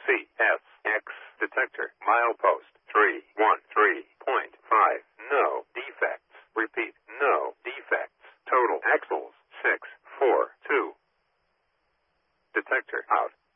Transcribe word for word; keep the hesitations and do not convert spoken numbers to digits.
C S X detector. Milepost three one three point five. No defects. Repeat, no defects. Total axles six four two. Detector out.